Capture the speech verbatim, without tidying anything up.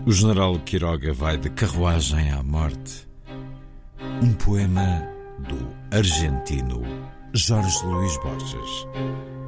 O general Quiroga vai de carruagem à morte. Um poema do argentino Jorge Luís Borges.